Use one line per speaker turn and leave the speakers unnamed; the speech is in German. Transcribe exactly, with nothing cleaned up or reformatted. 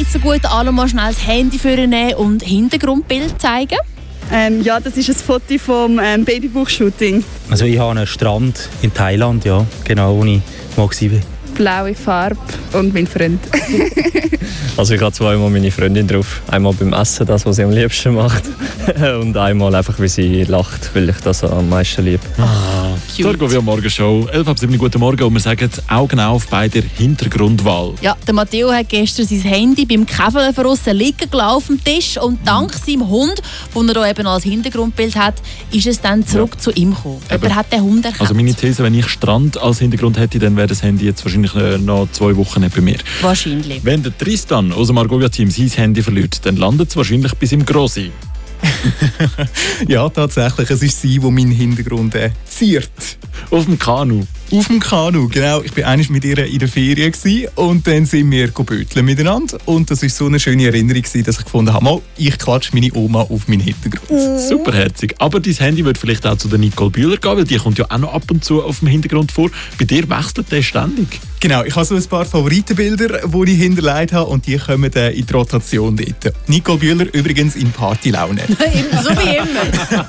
jetzt so gut alle mal schnell das Handy vornehmen und Hintergrundbild zeigen?
Ähm, ja, das ist ein Foto vom ähm, Babybuch-Shooting.
Also ich habe einen Strand in Thailand, ja, genau, wo ich mal war.
Blaue Farbe und mein Freund.
Also ich habe zweimal meine Freundin drauf. Einmal beim Essen, das, was sie am liebsten macht. Und einmal einfach, wie sie lacht, weil ich das am meisten liebe.
Ah, da gehen wir am Morgenshow. elf ab sieben, guten Morgen. Und wir sagen Augen auf bei der Hintergrundwahl.
Ja, der Matteo hat gestern sein Handy beim Käfer draussen liegen gelassen auf dem Tisch und dank seinem Hund, den er da eben als Hintergrundbild hat, ist es dann zurück ja. zu ihm gekommen. Jemand hat den Hund erkannt.
Also meine These, wenn ich Strand als Hintergrund hätte, dann wäre das Handy jetzt wahrscheinlich noch zwei Wochen nicht bei mir.
Wahrscheinlich.
Wenn der Tristan aus dem Argovia-Team sein Handy verliert, dann landet es wahrscheinlich bis im Grossi.
Ja, tatsächlich. Es ist sie, die meinen Hintergrund äh, ziert.
Auf dem Kanu.
Auf dem Kanu, genau. Ich war einmal mit ihr in der Ferien gewesen, und dann sind wir böteln miteinander. Und das war so eine schöne Erinnerung, dass ich gefunden habe, mal, ich klatsche meine Oma auf meinen Hintergrund.
Superherzig. Aber dein Handy wird vielleicht auch zu der Nicole Bühler gehen, weil die kommt ja auch noch ab und zu auf dem Hintergrund vor. Bei dir wechselt der ständig.
Genau, ich habe so ein paar Favoritenbilder, die ich hinterlegt habe, und die kommen äh, in die Rotation dort. Nicole Bühler übrigens in Partylaune.
So wie immer.